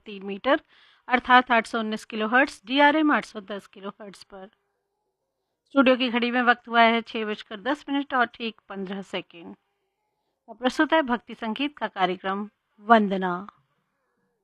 3 metre अर्थात 819 kilohertz, DRM 810 kilohertz पर। Studio की घड़ी में वक्त हुआ है 6:10 और ठीक 15 सेकेंड। प्रस्तुत है भक्ति संगीत का कार्यक्रम वंदना।